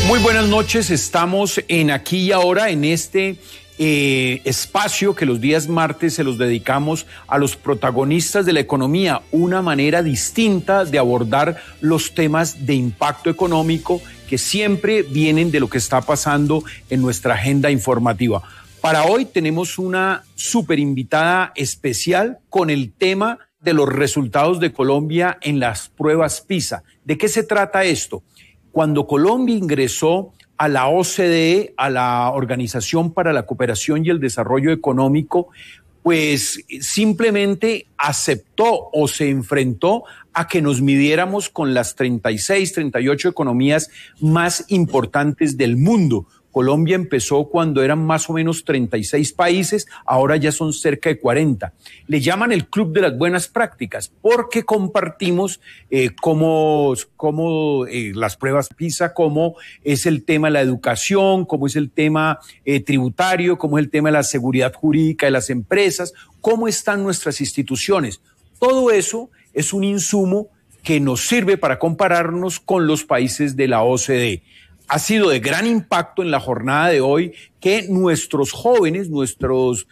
Muy buenas noches, estamos en Aquí y Ahora, en este espacio que los días martes se los dedicamos a los protagonistas de la economía, una manera distinta de abordar los temas de impacto económico que siempre vienen de lo que está pasando en nuestra agenda informativa. Para hoy tenemos una súper invitada especial con el tema de los resultados de Colombia en las pruebas PISA. ¿De qué se trata esto? Cuando Colombia ingresó a la OCDE, a la Organización para la Cooperación y el Desarrollo Económico, pues simplemente aceptó o se enfrentó a que nos midiéramos con las 36, 38 economías más importantes del mundo. Colombia empezó cuando eran más o menos 36 países, ahora ya son cerca de 40. Le llaman el Club de las Buenas Prácticas porque compartimos cómo las pruebas PISA, cómo es el tema de la educación, cómo es el tema tributario, cómo es el tema de la seguridad jurídica de las empresas, cómo están nuestras instituciones. Todo eso es un insumo que nos sirve para compararnos con los países de la OCDE. Ha sido de gran impacto en la jornada de hoy que nuestros jóvenes, nuestros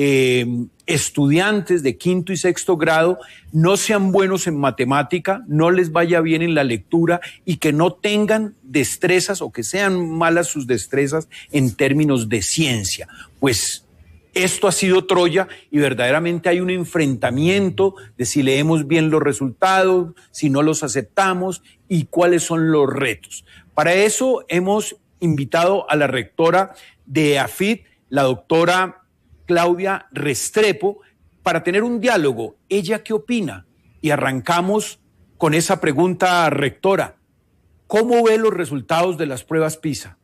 estudiantes de quinto y sexto grado no sean buenos en matemática, no les vaya bien en la lectura y que no tengan destrezas o que sean malas sus destrezas en términos de ciencia. Pues esto ha sido Troya y verdaderamente hay un enfrentamiento de si leemos bien los resultados, si no los aceptamos y cuáles son los retos. Para eso hemos invitado a la rectora de AFIT, la doctora Claudia Restrepo, para tener un diálogo. ¿Ella qué opina? Y arrancamos con esa pregunta, rectora. ¿Cómo ve los resultados de las pruebas PISA?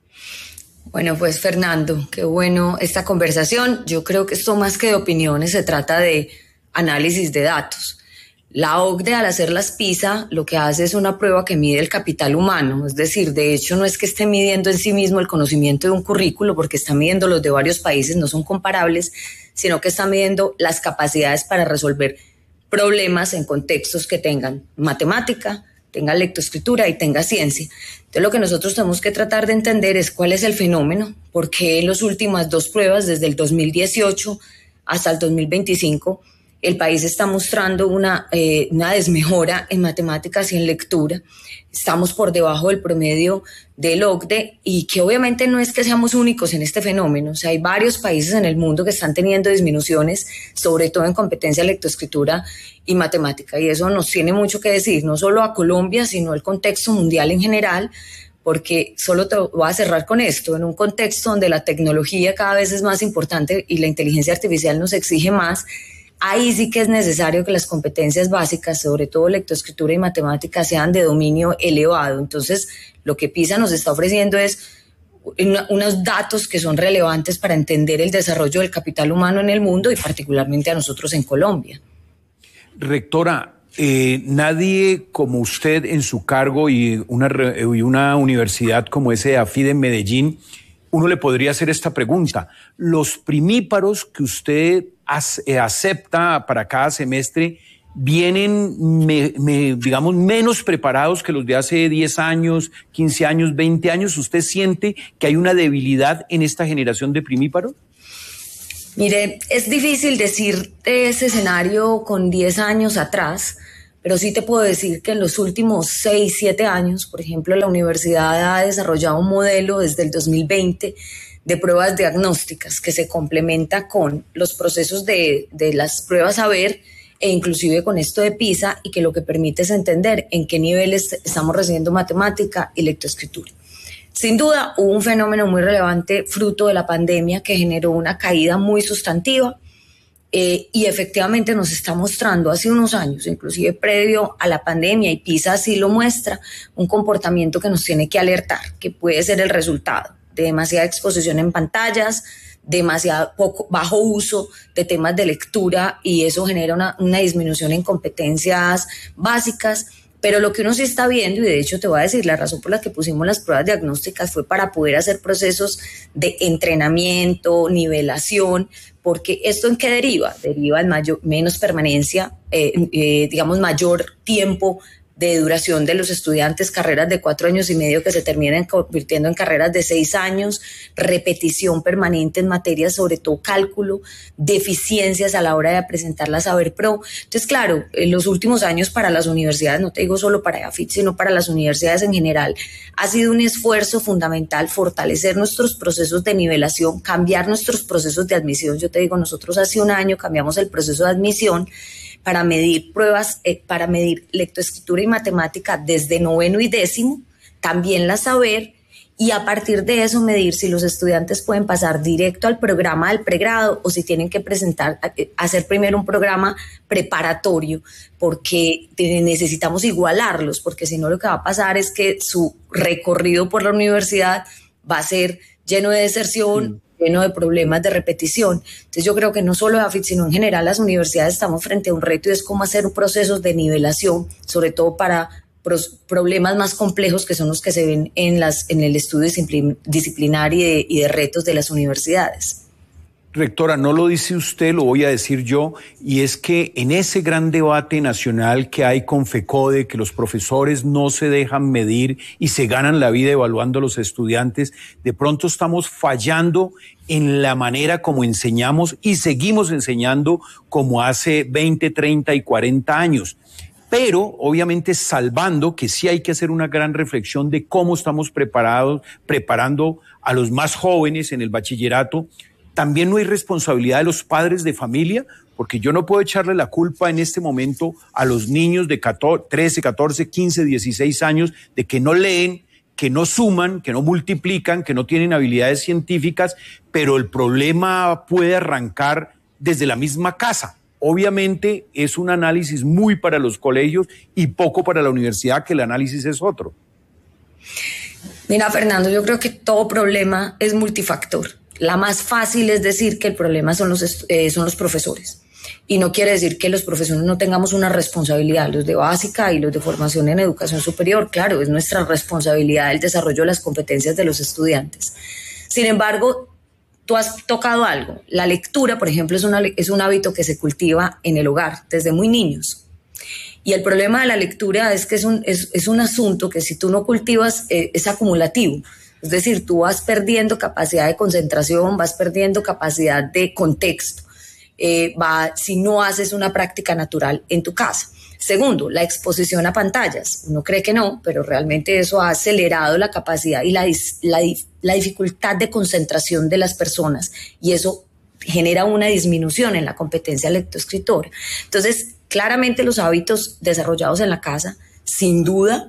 Bueno, pues Fernando, qué bueno esta conversación. Yo creo que esto más que de opiniones se trata de análisis de datos. La OCDE, al hacer las PISA, lo que hace es una prueba que mide el capital humano. Es decir, de hecho, no es que esté midiendo en sí mismo el conocimiento de un currículo, porque está midiendo los de varios países, no son comparables, sino que está midiendo las capacidades para resolver problemas en contextos que tengan matemática, tenga lectoescritura y tenga ciencia. Entonces, lo que nosotros tenemos que tratar de entender es cuál es el fenómeno, porque en las últimas dos pruebas, desde el 2018 hasta el 2025, el país está mostrando una desmejora en matemáticas y en lectura. Estamos por debajo del promedio del OCDE y que obviamente no es que seamos únicos en este fenómeno. O sea, hay varios países en el mundo que están teniendo disminuciones, sobre todo en competencia de lectoescritura y matemática. Y eso nos tiene mucho que decir, no solo a Colombia, sino al contexto mundial en general, porque solo te voy a cerrar con esto, en un contexto donde la tecnología cada vez es más importante y la inteligencia artificial nos exige más. Ahí sí que es necesario que las competencias básicas, sobre todo lectoescritura y matemática, sean de dominio elevado. Entonces, lo que PISA nos está ofreciendo es unos datos que son relevantes para entender el desarrollo del capital humano en el mundo y particularmente a nosotros en Colombia. Rectora, nadie como usted en su cargo y una universidad como ese AFID en Medellín, uno le podría hacer esta pregunta. Los primíparos que usted acepta para cada semestre vienen, digamos, menos preparados que los de hace 10 años, 15 años, 20 años. ¿Usted siente que hay una debilidad en esta generación de primíparos? Mire, es difícil decir ese escenario con 10 años atrás, pero sí te puedo decir que en los últimos 6, 7 años, por ejemplo, la universidad ha desarrollado un modelo desde el 2020 de pruebas diagnósticas que se complementa con los procesos de las pruebas saber e inclusive con esto de PISA y que lo que permite es entender en qué niveles estamos recibiendo matemática y lectoescritura. Sin duda, hubo un fenómeno muy relevante fruto de la pandemia que generó una caída muy sustantiva y efectivamente nos está mostrando hace unos años, inclusive previo a la pandemia, y PISA así lo muestra, un comportamiento que nos tiene que alertar, que puede ser el resultado de demasiada exposición en pantallas, demasiado bajo uso de temas de lectura y eso genera una disminución en competencias básicas. Pero lo que uno sí está viendo, y de hecho te voy a decir, la razón por la que pusimos las pruebas diagnósticas fue para poder hacer procesos de entrenamiento, nivelación, porque ¿esto en qué deriva? Deriva en menos permanencia, digamos mayor tiempo de duración de los estudiantes, carreras de 4 años y medio que se terminan convirtiendo en carreras de 6 años, repetición permanente en materias, sobre todo cálculo, deficiencias a la hora de presentar la Saber Pro. Entonces, claro, en los últimos años para las universidades, no te digo solo para EAFIT, sino para las universidades en general, ha sido un esfuerzo fundamental fortalecer nuestros procesos de nivelación, cambiar nuestros procesos de admisión. Yo te digo, nosotros hace un año cambiamos el proceso de admisión para medir pruebas, para medir lectoescritura y matemática desde 9º y 10º, también la Saber, y a partir de eso medir si los estudiantes pueden pasar directo al programa del pregrado o si tienen que hacer primero un programa preparatorio, porque necesitamos igualarlos, porque si no lo que va a pasar es que su recorrido por la universidad va a ser lleno de deserción, lleno de problemas de repetición. Entonces yo creo que no solo EAFIT, sino en general las universidades estamos frente a un reto y es cómo hacer procesos de nivelación, sobre todo para problemas más complejos que son los que se ven en el estudio disciplinar y de retos de las universidades. Rectora, no lo dice usted, lo voy a decir yo, y es que en ese gran debate nacional que hay con FECODE, que los profesores no se dejan medir y se ganan la vida evaluando a los estudiantes, de pronto estamos fallando en la manera como enseñamos y seguimos enseñando como hace 20, 30 y 40 años. Pero obviamente salvando que sí hay que hacer una gran reflexión de cómo estamos preparando a los más jóvenes en el bachillerato. También no hay responsabilidad de los padres de familia, porque yo no puedo echarle la culpa en este momento a los niños de 13, 14, 15, 16 años de que no leen, que no suman, que no multiplican, que no tienen habilidades científicas, pero el problema puede arrancar desde la misma casa. Obviamente es un análisis muy para los colegios y poco para la universidad, que el análisis es otro. Mira, Fernando, yo creo que todo problema es multifactor. La más fácil es decir que el problema son los profesores. Y no quiere decir que los profesores no tengamos una responsabilidad, los de básica y los de formación en educación superior. Claro, es nuestra responsabilidad el desarrollo de las competencias de los estudiantes. Sin embargo, tú has tocado algo. La lectura, por ejemplo, es un hábito que se cultiva en el hogar desde muy niños. Y el problema de la lectura es que es un asunto que si tú no cultivas es acumulativo. Es decir, tú vas perdiendo capacidad de concentración, vas perdiendo capacidad de contexto, si no haces una práctica natural en tu casa. Segundo, la exposición a pantallas. Uno cree que no, pero realmente eso ha acelerado la capacidad y la dificultad de concentración de las personas, y eso genera una disminución en la competencia lectoescritora. Entonces, claramente los hábitos desarrollados en la casa, sin duda,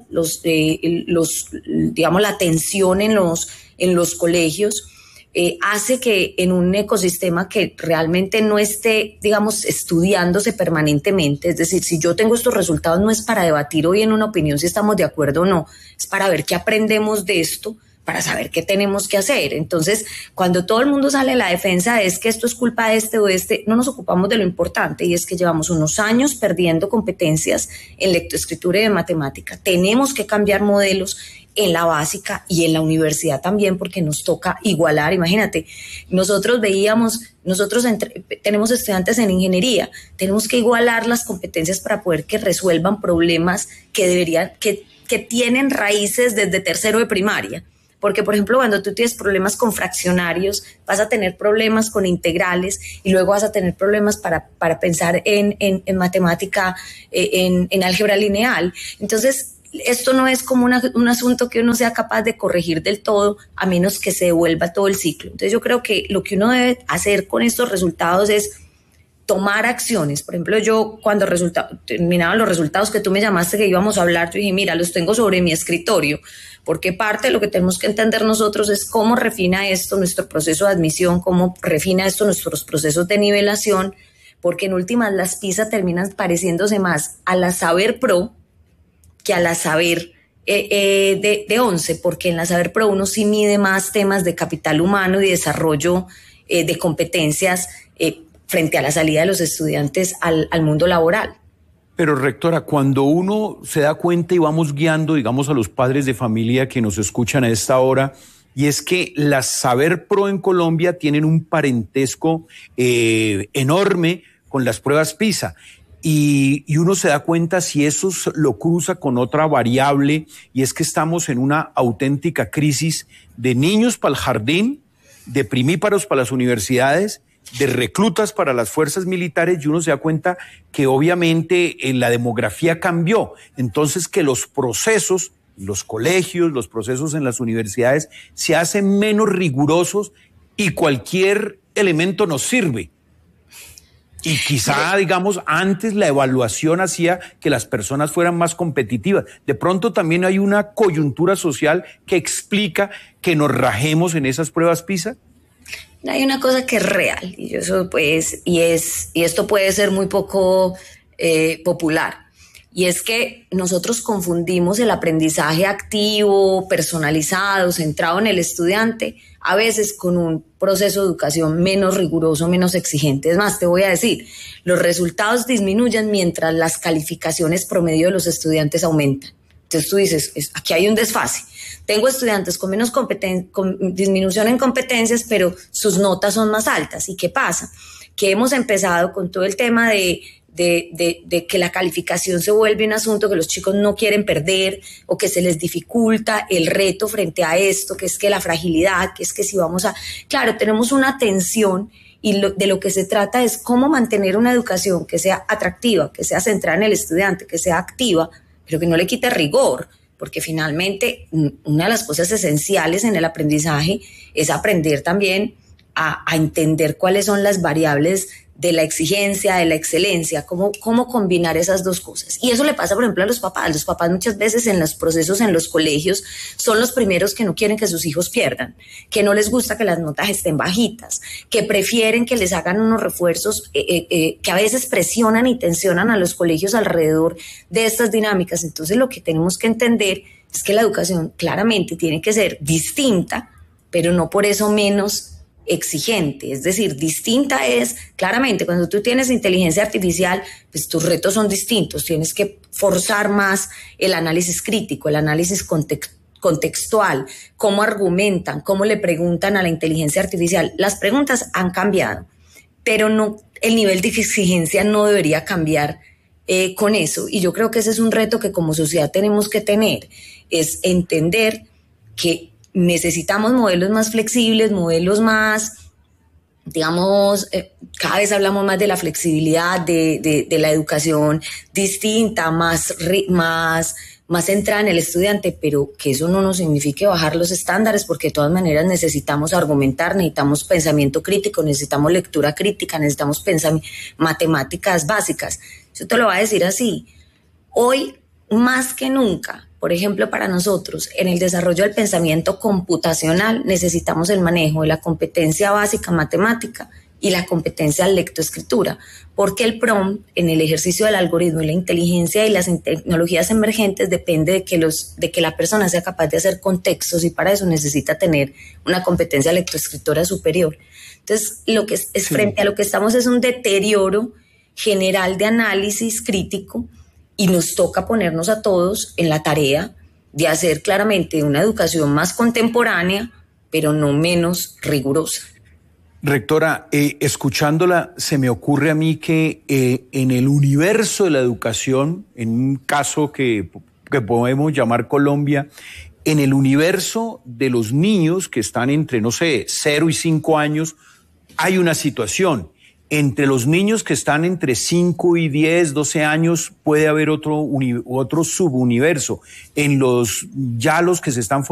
la atención en los colegios hace que en un ecosistema que realmente no esté, estudiándose permanentemente, es decir, si yo tengo estos resultados no es para debatir hoy en una opinión si estamos de acuerdo o no, es para ver qué aprendemos de esto, para saber qué tenemos que hacer. Entonces, cuando todo el mundo sale a la defensa es que esto es culpa de este o este, no nos ocupamos de lo importante, y es que llevamos unos años perdiendo competencias en lectoescritura y de matemática. Tenemos que cambiar modelos en la básica y en la universidad también, porque nos toca igualar. Imagínate, nosotros tenemos estudiantes en ingeniería, tenemos que igualar las competencias para poder que resuelvan problemas que tienen raíces desde tercero de primaria. Porque, por ejemplo, cuando tú tienes problemas con fraccionarios, vas a tener problemas con integrales y luego vas a tener problemas para pensar en matemática, en álgebra lineal. Entonces, esto no es como un asunto que uno sea capaz de corregir del todo, a menos que se devuelva todo el ciclo. Entonces, yo creo que lo que uno debe hacer con estos resultados es tomar acciones. Por ejemplo, yo cuando terminaban los resultados que tú me llamaste que íbamos a hablar, yo dije, mira, los tengo sobre mi escritorio, porque parte de lo que tenemos que entender nosotros es cómo refina esto nuestro proceso de admisión, cómo refina esto nuestros procesos de nivelación, porque en últimas las PISA terminan pareciéndose más a la Saber Pro que a la Saber de 11, porque en la Saber Pro uno sí mide más temas de capital humano y desarrollo de competencias frente a la salida de los estudiantes al mundo laboral. Pero, rectora, cuando uno se da cuenta y vamos guiando, digamos, a los padres de familia que nos escuchan a esta hora, y es que las Saber Pro en Colombia tienen un parentesco enorme con las pruebas PISA. y uno se da cuenta si eso lo cruza con otra variable, y es que estamos en una auténtica crisis de niños para el jardín, de primíparos para las universidades, de reclutas para las fuerzas militares, y uno se da cuenta que obviamente la demografía cambió. Entonces que los procesos, los colegios, los procesos en las universidades se hacen menos rigurosos y cualquier elemento nos sirve. Y quizá, digamos, antes la evaluación hacía que las personas fueran más competitivas. De pronto también hay una coyuntura social que explica que nos rajemos en esas pruebas PISA. Hay una cosa que es real, y eso pues, y esto puede ser muy poco popular, y es que nosotros confundimos el aprendizaje activo, personalizado, centrado en el estudiante, a veces con un proceso de educación menos riguroso, menos exigente. Es más, te voy a decir, los resultados disminuyen mientras las calificaciones promedio de los estudiantes aumentan. Entonces tú dices, aquí hay un desfase. Tengo estudiantes con menos con disminución en competencias, pero sus notas son más altas. ¿Y qué pasa? Que hemos empezado con todo el tema de que la calificación se vuelve un asunto que los chicos no quieren perder, o que se les dificulta el reto frente a esto, que es que la fragilidad, que es que si vamos a... Claro, tenemos una tensión, y de lo que se trata es cómo mantener una educación que sea atractiva, que sea centrada en el estudiante, que sea activa, pero que no le quite rigor, porque finalmente una de las cosas esenciales en el aprendizaje es aprender también a entender cuáles son las variables de la exigencia, de la excelencia, cómo combinar esas dos cosas. Y eso le pasa, por ejemplo, a los papás. Los papás muchas veces en los procesos en los colegios son los primeros que no quieren que sus hijos pierdan, que no les gusta que las notas estén bajitas, que prefieren que les hagan unos refuerzos que a veces presionan y tensionan a los colegios alrededor de estas dinámicas. Entonces lo que tenemos que entender es que la educación claramente tiene que ser distinta, pero no por eso menos exigente. Es decir, distinta es, claramente, cuando tú tienes inteligencia artificial, pues tus retos son distintos, tienes que forzar más el análisis crítico, el análisis contextual, cómo argumentan, cómo le preguntan a la inteligencia artificial. Las preguntas han cambiado, pero no, el nivel de exigencia no debería cambiar con eso, y yo creo que ese es un reto que como sociedad tenemos que tener, es entender que necesitamos modelos más flexibles, modelos más, digamos, cada vez hablamos más de la flexibilidad, de la educación distinta, más centrada en el estudiante, pero que eso no nos signifique bajar los estándares, porque de todas maneras necesitamos argumentar, necesitamos pensamiento crítico, necesitamos lectura crítica, necesitamos matemáticas básicas. Yo te lo voy a decir así, hoy más que nunca, por ejemplo, para nosotros, en el desarrollo del pensamiento computacional, necesitamos el manejo de la competencia básica matemática y la competencia lectoescritura, porque el prompt en el ejercicio del algoritmo y la inteligencia y las tecnologías emergentes depende de que la persona sea capaz de hacer contextos, y para eso necesita tener una competencia lectoescritora superior. Entonces, lo que es frente a lo que estamos es un deterioro general de análisis crítico, y nos toca ponernos a todos en la tarea de hacer claramente una educación más contemporánea, pero no menos rigurosa. Rectora, escuchándola, se me ocurre a mí que en el universo de la educación, en un caso que podemos llamar Colombia, en el universo de los niños que están entre, no sé, 0 y 5 años, hay una situación. Entre los niños que están entre 5 y 10, 12 años puede haber otro subuniverso. En los que se están